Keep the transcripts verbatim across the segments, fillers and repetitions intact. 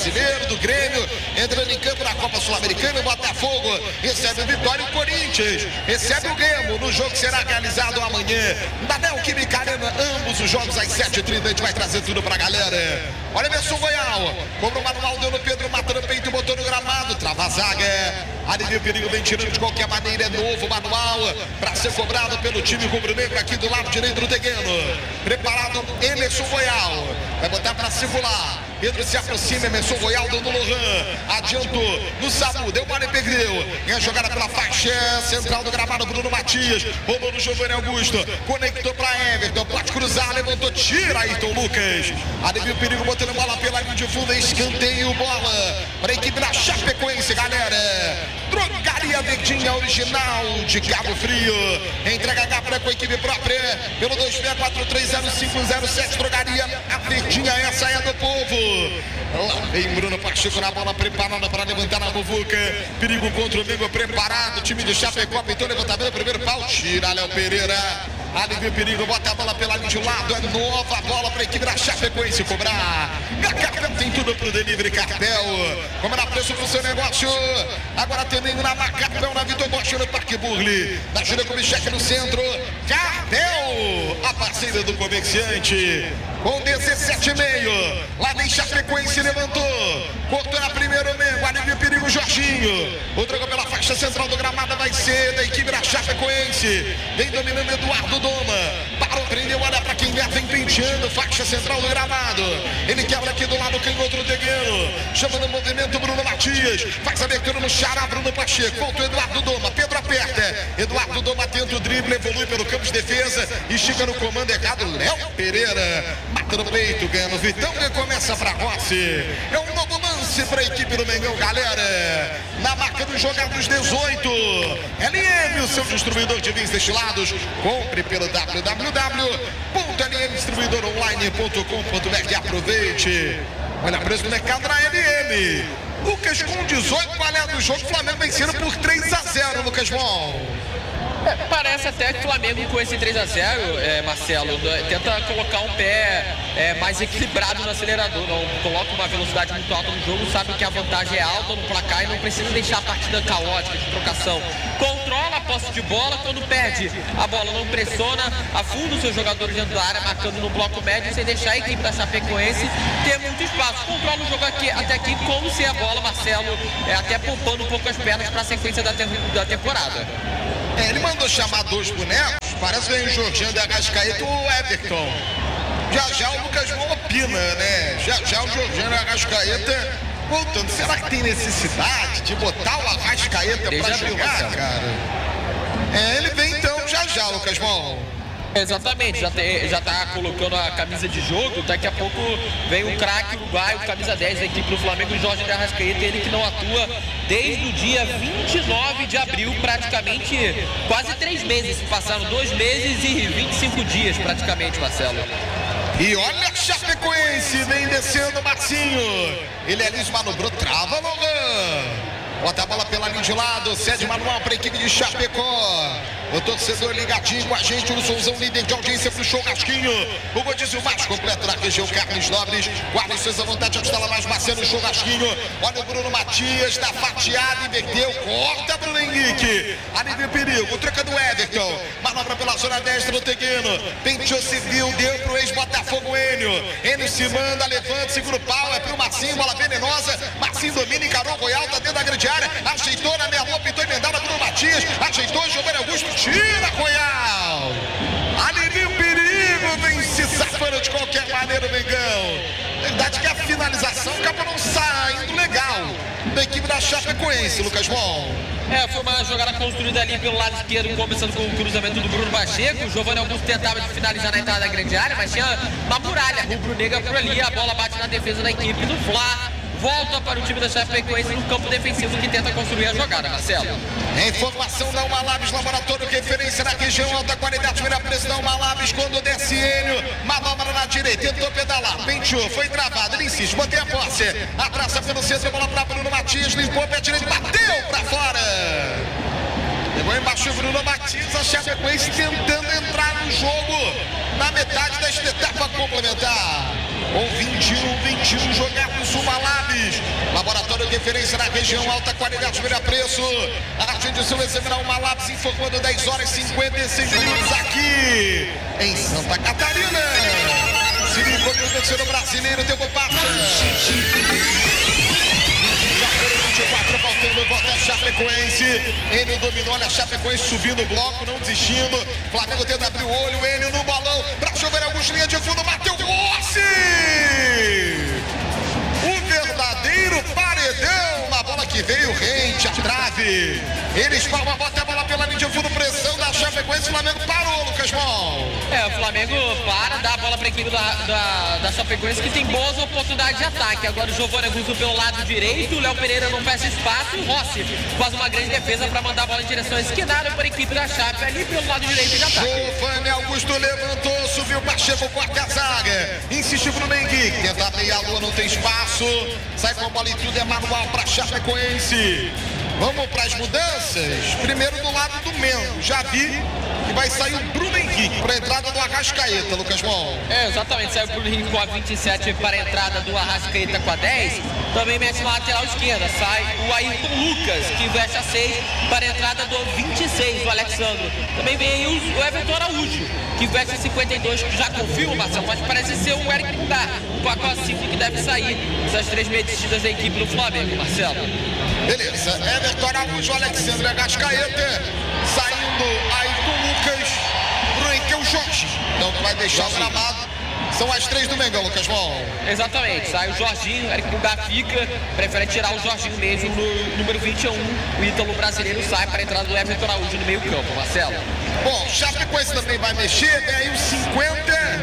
Brasileiro, do Grêmio, entrando em campo na Copa Sul-Americana, o Botafogo recebe o Vitória e o Corinthians recebe o Remo no jogo que será realizado amanhã na Neoquímica Arena, ambos os jogos às sete e trinta, a gente vai trazer tudo pra galera. Olha Emerson Royal, cobra o manual, deu no Pedro, matando o peito, botou no gramado, trava a zaga, alivia o perigo, vem tirando de qualquer maneira, é novo manual, pra ser cobrado pelo time rubro-negro aqui do lado direito do terreno. Preparado Emerson Royal, vai botar pra circular. Pedro se aproxima, Emerson Royal dando Lohan, adiantou no Samu, deu mole e perdeu. E a jogada pela faixa central do gramado, Bruno Matias, roubou no Giovanni Augusto, conectou para Everton, pode cruzar, levantou, tira Ayrton Lucas. Alivia o perigo, botando bola pela linha de fundo, escanteio, bola para a equipe da Chapecoense, galera. Drogaria Verdinha original de Cabo Frio, entrega H para com a equipe própria, pelo dois seis quatro três zero cinco zero sete, Drogaria, a Verdinha, essa é do povo. Lá vem Bruno Pacheco na bola, preparada para levantar na muvuca. Perigo contra o Mengo, preparado. Time de Chapecó, pintou levantamento, primeiro pau, tira Léo Pereira. Alivia o perigo, bota a bola pela linha de lado. É nova bola para a equipe da Chapecoense cobrar. A Carpel tem tudo pro delivery, Carpel. Como era preço pro seu negócio. Agora também na Carpel, na Vitor Bosch, no Parque Burle. Na Júlia Kubitschek no centro. Carpel, a parceira do comerciante. Com dezessete e meio. Lá vem Chapecoense, levantou. Cortou na primeira o Mengo. Alivia o perigo, Jorginho. Outra pela faixa central do gramado vai ser da equipe da Chapecoense. Vem dominando Eduardo Doma. Parou, prendeu, olha pra quem vem penteando. Faixa central do gramado. Ele quebra aqui do lado, canhoto do terreno. Chama no movimento Bruno Matias. Faz abertura no Xará, Bruno Pacheco. Volta o Eduardo Doma. Pedro aperta. Eduardo Doma tenta o drible, evolui pelo campo de defesa. E chega no comando errado, Léo Pereira. Mata no peito, ganha no Vitão e começa pra Rossi. É um novo lance pra equipe do Mengão, galera. Na marca dos jogados dezoito. L M, o seu distribuidor de vinhos destilados. Compre pelo w w w ponto l m distribuidor online ponto com ponto b r. Aproveite. Olha, preço do mercado na L M. Lucas com dezoito, qual é do jogo? Flamengo vencendo por três a zero, Lucas Bom. É, parece até que o Flamengo com esse três a zero, é, Marcelo, tenta colocar um pé é, mais equilibrado no acelerador, não coloca uma velocidade muito alta no jogo, sabe que a vantagem é alta no placar e não precisa deixar a partida caótica de trocação. Controla a posse de bola, quando perde a bola não pressiona, afunda os seus jogadores dentro da área, marcando no bloco médio, sem deixar a equipe da Chapecoense ter muito espaço. Controla o jogo aqui, até aqui como se a bola, Marcelo, é, até poupando um pouco as pernas para a sequência da, te da temporada. É, ele mandou chamar dois bonecos, parece que vem o Jorginho da Arrascaeta e o Everton. Já já o Lucas Bom opina, né? Já já o Jorginho da Arrascaeta voltando. Será que tem necessidade de botar o Arrascaeta pra jogar, cara? É, ele vem então já já, Lucas Bom. Exatamente, já, te, já tá colocando a camisa de jogo, daqui a pouco vem o craque uruguaio, camisa dez da equipe do Flamengo, Jorge de Arrascaeta, ele que não atua desde o dia vinte e nove de abril, praticamente quase três meses, passaram dois meses e vinte e cinco dias praticamente, Marcelo. E olha a Chapecoense, vem descendo o Marcinho, ele ali manobrou, trava Logan. Bota a bola pela linha de lado, cede manual para a equipe de Chapecó. O torcedor ligadinho com a gente, o Souzão, líder de audiência pro churrasquinho. O rodízio mais completo na região Carnes Nobres. Guarda suas à vontade, instala mais Marcelo, churrasquinho. Olha o Bruno Matias, tá fatiado, inverteu, corta Bruno Henrique. Alivia o perigo, troca do Everton. Manobra pela zona destra do terreno. Penteou civil, deu pro ex-Botafogo Enio. Enio se manda, levanta, segura o pau, é pro Marcinho, bola venenosa. Marcinho domina, encarou o Royal, tá dentro da grande área. Ajeitou na meia lua, pintou emendada Bruno Matias. Ajeitou, Giovanni Augusto. Tira Royal, alivia o perigo, vem se safando de qualquer maneira o Mengão. Verdade que a finalização acabou não saindo legal da equipe da Chapecoense, Lucas Bom. É, foi uma jogada construída ali pelo lado esquerdo, começando com o cruzamento do Bruno Pacheco. O Giovanni Augusto tentava finalizar na entrada da grande área, mas tinha uma muralha rubro-negra por ali. A bola bate na defesa da equipe do Fla. Volta para o time da Chapecoense no campo defensivo que tenta construir a jogada, Marcelo. Informação da Umalabs, laboratório referência na região, alta qualidade, primeira preço da Umalabs, quando desce Enio, manobra na direita, tentou pedalar, penteou, foi travado, ele insiste, mantém a posse, abraça pelo centro, bola para Bruno Matias, limpou, pé direito, bateu para fora. Pegou embaixo o Bruno Matias, a Chapecoense tentando entrar no jogo na metade desta etapa complementar. Com vinte e um, vinte e um jogados, Umalabs, referência na região, alta qualidade, melhor preço. A gente se receberá uma lápis informando dez horas e cinquenta e seis minutos aqui em Santa Catarina. Se liga o terceiro brasileiro, tempo passa. vinte e quatro, faltando, volta a Chapecoense. Ele dominou, olha a Chapecoense subindo o bloco, não desistindo. Flamengo tenta abrir o olho, ele no balão. Pra chover alguns linha de fundo, bateu Rossi! O verdadeiro paredão na bola que veio rente à trave. Eles palma, bota a bola pela linha de fundo, pressão da Chapecoense. O Flamengo parou, Lucas Mol. É, o Flamengo para, dá a bola para a equipe da, da, da Chapecoense, que tem boas oportunidades de ataque. Agora o Giovanni Augusto pelo lado direito, o Léo Pereira não fecha espaço, o Rossi faz uma grande defesa para mandar a bola em direção esquerda para a equipe da Chape, ali pelo lado direito de ataque. Giovanni Augusto levantou, subiu para Pacheco, corta a zaga, insistiu pro Mengue, tenta meia a lua, não tem espaço, sai com a bola e tudo, é manual para Chapecoense. Vamos para as mudanças. Primeiro do lado do Mengo. Já vi que vai sair o Bruno Henrique para a entrada do Arrascaeta, Lucas Mol. É, exatamente. Sai o Bruno Henrique com a vinte e sete para a entrada do Arrascaeta com a dez. Também mexe na lateral esquerda. Sai o Ayrton Lucas, que veste a seis, para a entrada do vinte e seis, o Alexandre. Também vem aí o Everton Araújo, que veste a cinquenta e dois, que já confirma, Marcelo, mas parece ser o Eric Pulgar, com a quase cinco que deve sair. Essas três medidas da equipe do Flamengo, Marcelo. Beleza, Everton Araújo, Alexandre Arrascaeta, saindo Ayrton Lucas, Bruno Henrique, o Jorge, então vai deixar o gramado. São as três do Mengão, Lucas Mol. Exatamente, sai o Jorginho, o Eric Pulgar fica, prefere tirar o Jorginho mesmo no número vinte e um, o Ítalo brasileiro sai para a entrada do Everton Araújo no meio campo, Marcelo. Bom, Chapecoense também vai mexer, tem aí o cinquenta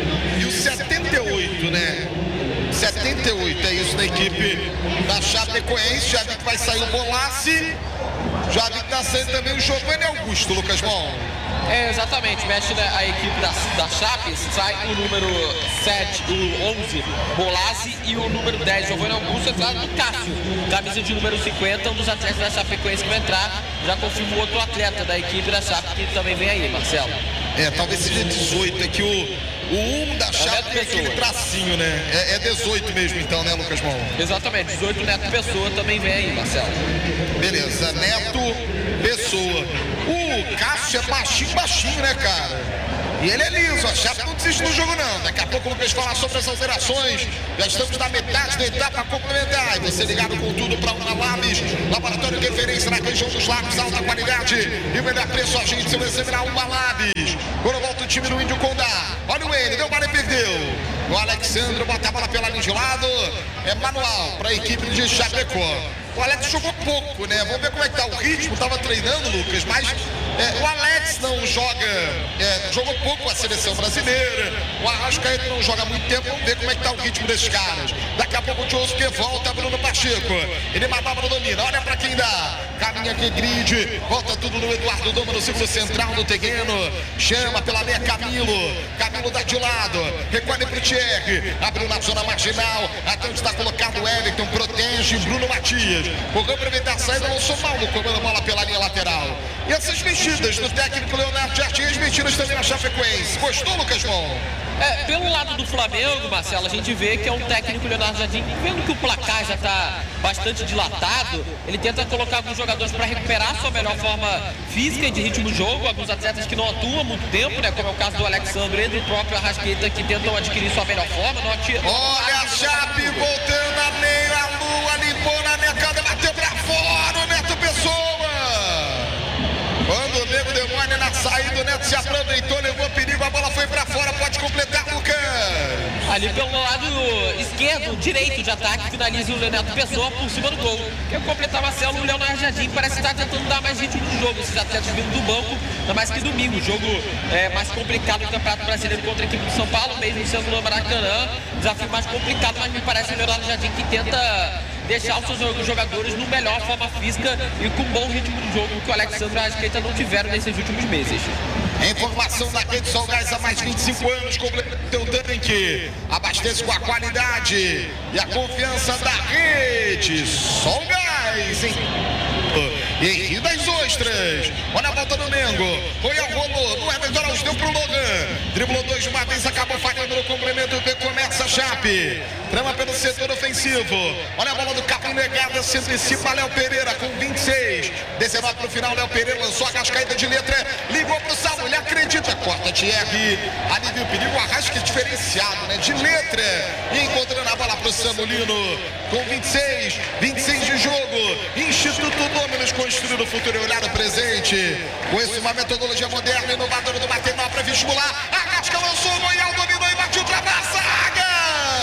e o setenta e oito, né? setenta e oito, é isso na equipe da Chapecoense. Já vi que vai sair o Bolassi. Já vi que tá saindo também o Giovanni Augusto, Lucas Mol. É, exatamente, mexe né, a equipe da, da Chape, sai o número sete, o onze, Bolassi, e o número dez, Giovanni Augusto, entrada do Cássio, camisa de número cinquenta, um dos atletas da Chapecoense que vai entrar. Já confirma o outro atleta da equipe da Chape que também vem aí, Marcelo. É, talvez seja dezoito, é que o O um da Chape tem aquele tracinho, né? É, é dezoito mesmo então, né, Lucas Mol? Exatamente, dezoito, Neto Pessoa também vem aí, Marcelo. Beleza, Neto Pessoa. O Cássio é baixinho, baixinho, né, cara? E ele é liso, a Chape não desiste do jogo não. Daqui a pouco o Lucas falar sobre as alterações. Já estamos na metade da etapa complementar. E você ligado com tudo para o Labs, laboratório de referência na região dos lagos, alta qualidade e o melhor preço. A gente receberá uma Labs. Quando volta o time do Índio Condá. Olha o ele, deu bola e perdeu. O Alexandre bota a bola pela linha de lado. É manual para a equipe de Chapecó. O Alex jogou pouco, né? Vamos ver como é que tá o ritmo. Tava treinando, Lucas, mas é, o Alex não joga, é, jogou pouco a seleção brasileira. O Arrascaeta não joga há muito tempo. Vamos ver como é que tá o ritmo desses caras. Daqui a pouco o Tioso que volta, Bruno Pacheco. Ele manobra, domina. Olha pra quem dá. Caminha aqui, grid. Volta tudo no Eduardo Doma, no círculo central do terreno. Chama pela meia Camilo. Camilo dá de lado. Recolhe pro Thierry. Abriu na zona marginal. Até onde está colocado o Everton. Protege Bruno Matias. Correu para evitar a saída, lançou mal no comando, bola pela linha lateral. E essas mexidas do técnico Leonardo Jardim, as mexidas também na Chapecoense. Gostou, Lucas Mol? É, pelo lado do Flamengo, Marcelo, a gente vê que é um técnico Leonardo Jardim, vendo que o placar já está bastante dilatado, ele tenta colocar alguns jogadores para recuperar sua melhor forma física e de ritmo de jogo, alguns atletas que não atuam há muito tempo, né, como é o caso do Alexandre e do próprio Arrascaeta, que tentam adquirir sua melhor forma. Não atira... Olha a Chape voltando a meio, a lua limpou na mercado, bateu para fora o Neto Pessoa. Quando o Nego Demônio na saída, o Neto se aproveitou, levou perigo, a bola foi pra fora, pode completar, Lucas. Ali pelo lado esquerdo, direito de ataque, finaliza o Neto Pessoa por cima do gol. Quer completar, Marcelo, o Leonardo Jardim parece estar tentando dar mais ritmo de jogo. Esses atletas vindo do banco, ainda mais que domingo, o jogo é mais complicado no Campeonato Brasileiro contra a equipe de São Paulo, mesmo sendo no Maracanã. Desafio mais complicado, mas me parece o Leonardo Jardim que tenta deixar os seus jogadores no melhor forma física e com bom ritmo de jogo que o Alexandre e a Arrascaeta não tiveram nesses últimos meses. Informação da Rede Sol Gás há mais de vinte e cinco anos, completa o teu tanque, abastece com a qualidade e a confiança da Rede Sol Gás, hein? E em Rio das Ostras, olha a volta do Mengo, foi ao rolô, no Everton Araújo, deu pro Logan, driblou dois de uma vez, acabou falhando no complemento, começa a Chape. Chape. Trama pelo setor ofensivo. Olha a bola do Capim negada, se antecipa Léo Pereira com vinte e seis. dezenove pro final, Léo Pereira lançou a cascaída de letra. Ligou pro Salmo, ele acredita. Corta Thierry. Ali viu o perigo, o Arrasca é diferenciado, né? De letra. E encontrando a bola pro Samulino com vinte e seis. vinte e seis de jogo. Instituto Dominus, construindo o futuro e olhar o presente. Com uma metodologia moderna, inovadora do material para vestibular. Arrasca lançou, Goiás dominou e bateu pra zaga.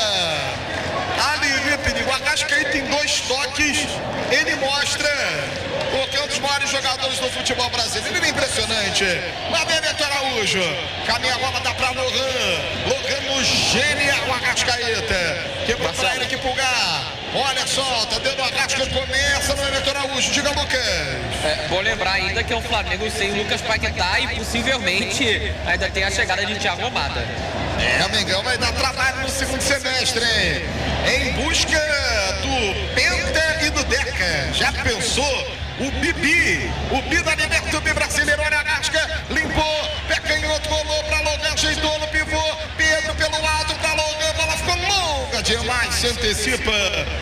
Ali viu o perigo, o Arrascaeta em dois toques, ele mostra porque é um dos maiores jogadores do futebol brasileiro. Ele é impressionante. Lá vem Beto Araújo, caminha a bola, dá pra Lohan. Lohan no genial, o Arrascaeta quebrou pra ele que pulgar. Olha só, tá dando o Arrasca, começa no Beto Araújo. Diga, Lucas. É, vou lembrar ainda que é um Flamengo sem Lucas Paquetá e possivelmente ainda tem a chegada de Thiago Almada. É, o Mengão vai dar trabalho no segundo semestre, hein? Em busca do Penta e do Deca. Já pensou? O Bibi, o Bi da Liberto Bi brasileiro, olha a Arrasca, limpou, pé canhoto, rolou pra Logan, ajeitou no pivô, Pedro pelo alto pra Logan, a bola ficou longa demais, se antecipa.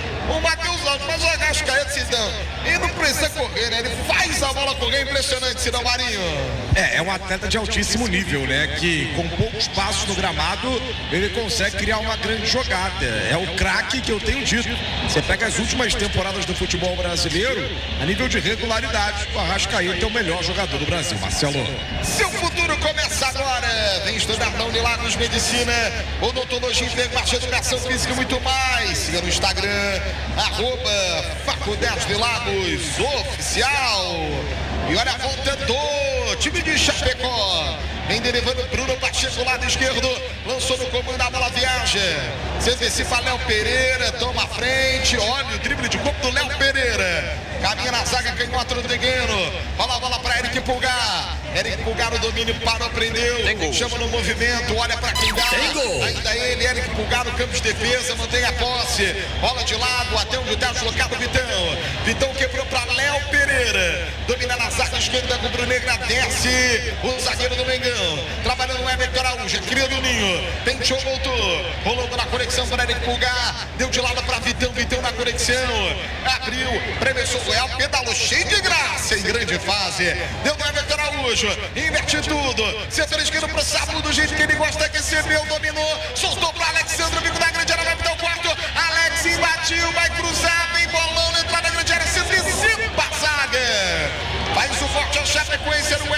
O Matheus Alves, mas o Arrascaeta, Sidão, ele não precisa correr, né? Ele faz a bola correr, impressionante, Sidão Marinho. É, é um atleta de altíssimo nível, né? Que com poucos passos no gramado, ele consegue criar uma grande jogada. É o craque que eu tenho dito. Você pega as últimas temporadas do futebol brasileiro, a nível de regularidade, o Arrascaeta é o melhor jogador do Brasil, Marcelo. Seu futuro começa agora. Vem estudar na Unilagos Medicina, odontologia, enfermagem, educação física e muito mais. Siga no Instagram, arroba Faculdade de Lagos Oficial. E olha a volta do time de Chapecó. Vem derivando Bruno Pacheco, lado esquerdo. Lançou no comando, a bola viaja. Se antecipa Léo Pereira, toma a frente. Olha o drible de corpo do Léo Pereira. Caminha na zaga, canhota do Trigueiro. Bola a bola para Eric Pulgar. Eric Pulgar no domínio, parou, prendeu. Chama no movimento, olha para quem dá. Ainda ele, Eric Pulgar no campo de defesa, mantém a posse. Bola de lado, até onde está deslocado o Vitão. Vitão quebrou para Léo Pereira. Domina na zaga esquerda, com o Brunegra, desce o zagueiro do Mengão. Trabalhando o Everton Araújo, cria do Ninho. Penteou, voltou. Rolando na conexão para Eric Pulgar. Deu de lado para Vitão, Vitão na conexão. Abriu, premessou o Real, pedalou cheio de graça em grande fase. Deu do Everton Araújo. Inverte tudo. Setor esquerdo pro Sabu, do jeito que ele gosta, que recebeu, dominou. Soltou pro Alexandre, bico da grande área, vai pro o quarto. Alex invadiu, vai cruzar, vem bolão, entrar na grande área, se antecipa a zaga. Faz o forte ao Chapecoense, era o